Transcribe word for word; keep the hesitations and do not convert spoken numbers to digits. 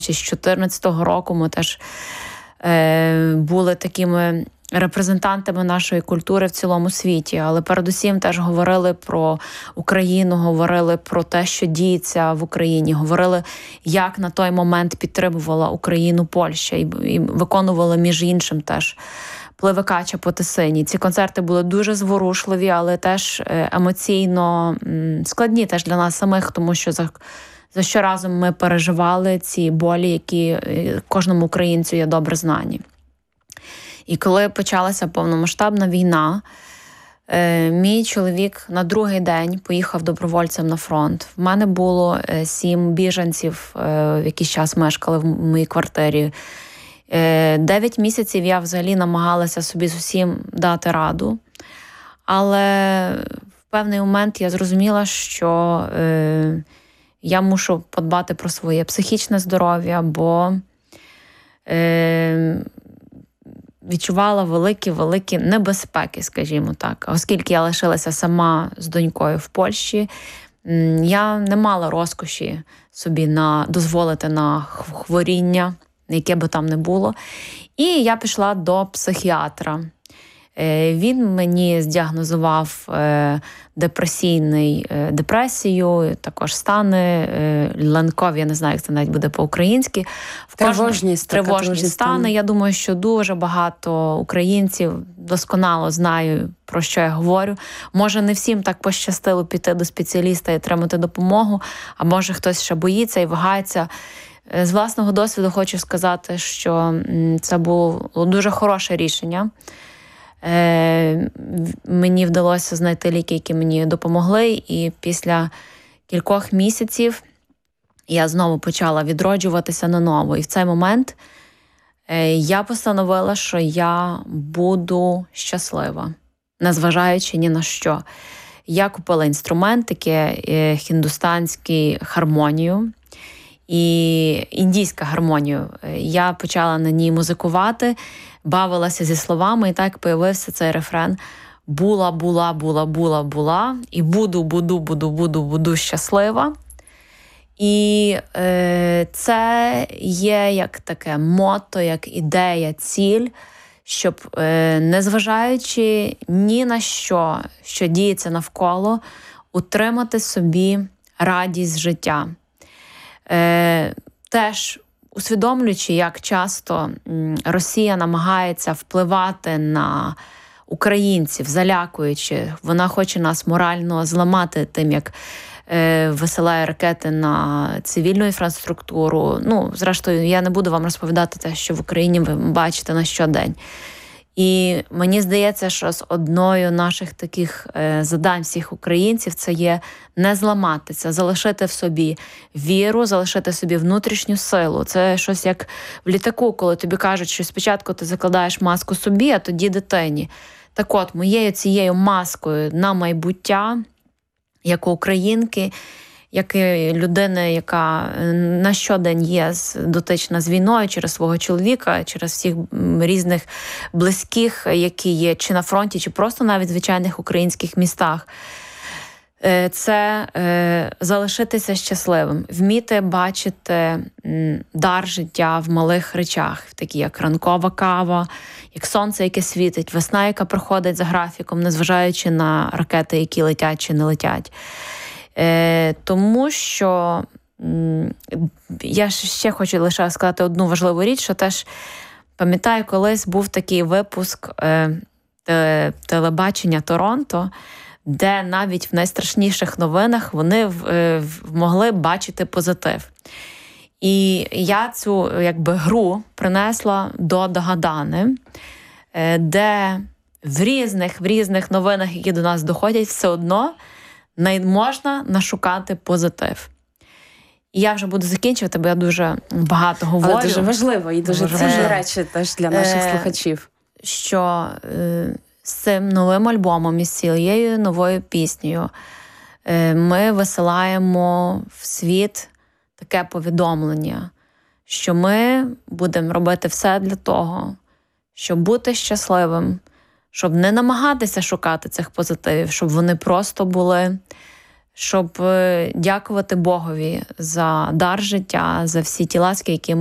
з дві тисячі чотирнадцятого року ми теж е, були такими репрезентантами нашої культури в цілому світі, але передусім теж говорили про Україну, говорили про те, що діється в Україні, говорили, як на той момент підтримувала Україну Польща, і, і виконували, між іншим, теж Пливикача по Тисині. Ці концерти були дуже зворушливі, але теж емоційно складні теж для нас самих, тому що за, за щоразом ми переживали ці болі, які кожному українцю є добре знані. І коли почалася повномасштабна війна, мій чоловік на другий день поїхав добровольцем на фронт. В мене було сім біженців, в якийсь час мешкали в моїй квартирі. Дев'ять місяців я взагалі намагалася собі з усім дати раду. Але в певний момент я зрозуміла, що я мушу подбати про своє психічне здоров'я, бо відчувала великі-великі небезпеки, скажімо так. Оскільки я лишилася сама з донькою в Польщі, я не мала розкоші собі на, дозволити на хворіння, яке би там не було. І я пішла до психіатра. Він мені здіагнозував депресійний, депресію, також стани, ланкові, я не знаю, як це навіть буде по-українськи. Тривожні, тривожні стани. стани. Я думаю, що дуже багато українців досконало знають, про що я говорю. Може, не всім так пощастило піти до спеціаліста і отримати допомогу, а може хтось ще боїться і вагається. З власного досвіду хочу сказати, що це було дуже хороше рішення. Мені вдалося знайти ліки, які мені допомогли, і після кількох місяців я знову почала відроджуватися наново. І в цей момент я постановила, що я буду щаслива, незважаючи ні на що. Я купила інструмент, таке хіндустанський хармонію, і індійська гармонію. Я почала на ній музикувати, бавилася зі словами, і так появився цей рефрен: була, була, була, була, була, і буду, буду, буду, буду, буду щаслива. І е, це є як таке мото, як ідея, ціль, щоб, е, незважаючи ні на що, що діється навколо, утримати собі радість життя. Е, теж усвідомлюючи, як часто Росія намагається впливати на українців, залякуючи, вона хоче нас морально зламати тим, як е, висилає ракети на цивільну інфраструктуру. Ну, зрештою, я не буду вам розповідати те, що в Україні ви бачите на щодень. І мені здається, що з одною наших таких е, завдань всіх українців це є не зламатися, залишити в собі віру, залишити собі внутрішню силу. Це щось як в літаку, коли тобі кажуть, що спочатку ти закладаєш маску собі, а тоді дитині. Так от, моєю цією маскою на майбуття, як українки, як людини, яка на щодень є дотична з війною через свого чоловіка, через всіх різних близьких, які є чи на фронті, чи просто навіть в звичайних українських містах. Це е, залишитися щасливим, вміти бачити м, дар життя в малих речах, такі як ранкова кава, як сонце, яке світить, весна, яка проходить за графіком, незважаючи на ракети, які летять чи не летять. Е, тому що м, я ще хочу лише сказати одну важливу річ, що теж пам'ятаю, колись був такий випуск е, телебачення Торонто, де навіть в найстрашніших новинах вони е, могли бачити позитив. І я цю якби гру принесла до Дагадани, е, де в різних, в різних новинах, які до нас доходять, все одно не можна нашукати позитив. І я вже буду закінчувати, бо я дуже багато говорю. Але дуже важливо і дуже цінні речі теж для наших е, слухачів. Що е, з цим новим альбомом і з цією новою піснею е, ми висилаємо в світ таке повідомлення, що ми будемо робити все для того, щоб бути щасливим, щоб не намагатися шукати цих позитивів, щоб вони просто були щоб дякувати Богові за дар життя, за всі ті ласки, які